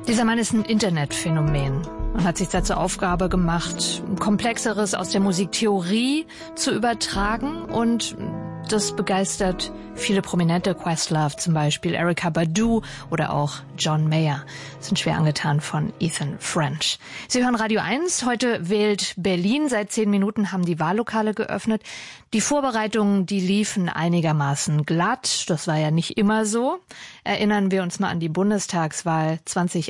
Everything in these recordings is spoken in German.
Dieser Mann ist ein Internetphänomen. Man hat sich da zur Aufgabe gemacht, Komplexeres aus der Musiktheorie zu übertragen, und das begeistert viele Prominente, Questlove zum Beispiel, Erykah Badu oder auch John Mayer sind schwer angetan von Ethan French. Sie hören Radio 1, heute wählt Berlin. Seit 10 Minuten haben die Wahllokale geöffnet. Die Vorbereitungen, die liefen einigermaßen glatt. Das war ja nicht immer so. Erinnern wir uns mal an die Bundestagswahl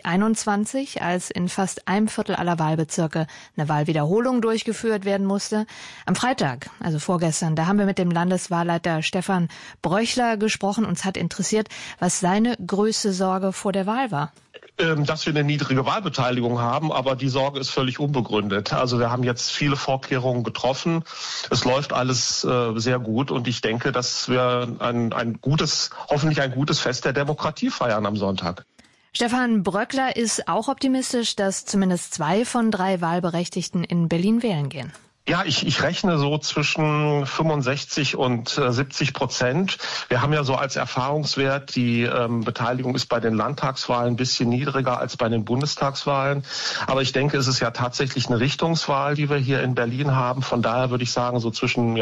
2021, als in fast einem Viertel aller Wahlbezirke eine Wahlwiederholung durchgeführt werden musste. Am Freitag, also vorgestern, da haben wir mit dem Landeswahlleiter Stefan Bröchler gesprochen. Uns hat interessiert, was seine größte Sorge vor der Wahl war. Dass wir eine niedrige Wahlbeteiligung haben, aber die Sorge ist völlig unbegründet. Also wir haben jetzt viele Vorkehrungen getroffen. Es läuft alles sehr gut, und ich denke, dass wir hoffentlich ein gutes Fest der Demokratie feiern am Sonntag. Stefan Bröckler ist auch optimistisch, dass zumindest 2 von 3 Wahlberechtigten in Berlin wählen gehen. Ja, ich rechne so zwischen 65 und 70%. Wir haben ja so als Erfahrungswert, die Beteiligung ist bei den Landtagswahlen ein bisschen niedriger als bei den Bundestagswahlen. Aber ich denke, es ist ja tatsächlich eine Richtungswahl, die wir hier in Berlin haben. Von daher würde ich sagen, so zwischen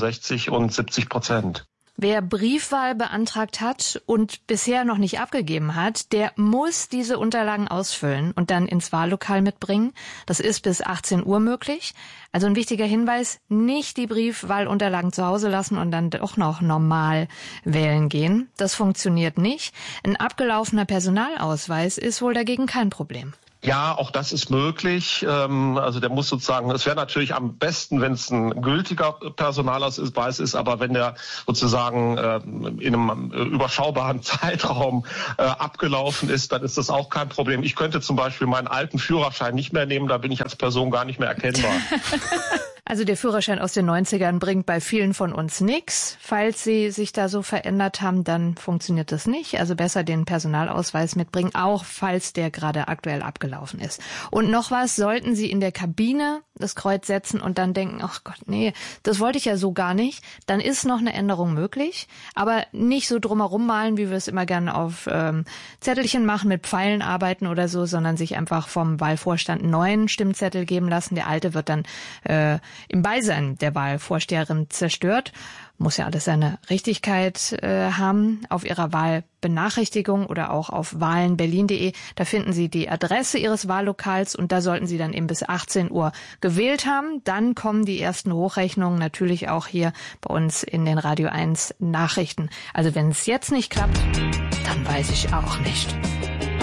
65 und 70%. Wer Briefwahl beantragt hat und bisher noch nicht abgegeben hat, der muss diese Unterlagen ausfüllen und dann ins Wahllokal mitbringen. Das ist bis 18 Uhr möglich. Also ein wichtiger Hinweis, nicht die Briefwahlunterlagen zu Hause lassen und dann doch noch normal wählen gehen. Das funktioniert nicht. Ein abgelaufener Personalausweis ist wohl dagegen kein Problem. Ja, auch das ist möglich. Also der muss sozusagen, es wäre natürlich am besten, wenn es ein gültiger Personalausweis ist, aber wenn der sozusagen in einem überschaubaren Zeitraum abgelaufen ist, dann ist das auch kein Problem. Ich könnte zum Beispiel meinen alten Führerschein nicht mehr nehmen, da bin ich als Person gar nicht mehr erkennbar. Also der Führerschein aus den 90ern bringt bei vielen von uns nichts. Falls sie sich da so verändert haben, dann funktioniert das nicht. Also besser den Personalausweis mitbringen, auch falls der gerade aktuell abgelaufen ist. Und noch was, sollten Sie in der Kabine das Kreuz setzen und dann denken, ach Gott, nee, das wollte ich ja so gar nicht, dann ist noch eine Änderung möglich. Aber nicht so drumherum malen, wie wir es immer gerne auf Zettelchen machen, mit Pfeilen arbeiten oder so, sondern sich einfach vom Wahlvorstand einen neuen Stimmzettel geben lassen. Der alte wird dann im Beisein der Wahlvorsteherin zerstört. Muss ja alles seine Richtigkeit haben. Auf Ihrer Wahlbenachrichtigung oder auch auf wahlenberlin.de, da finden Sie die Adresse Ihres Wahllokals, und da sollten Sie dann eben bis 18 Uhr gewählt haben. Dann kommen die ersten Hochrechnungen natürlich auch hier bei uns in den Radio 1 Nachrichten. Also wenn es jetzt nicht klappt, dann weiß ich auch nicht.